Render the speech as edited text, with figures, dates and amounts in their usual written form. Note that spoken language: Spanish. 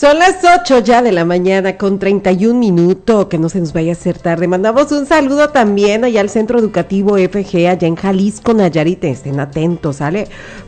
Son las 8 ya de la mañana con 31 minutos, que no se nos vaya a hacer tarde. Mandamos un saludo también allá al Centro Educativo FG, allá en Jalisco, Nayarit, estén atentos, ¿sale?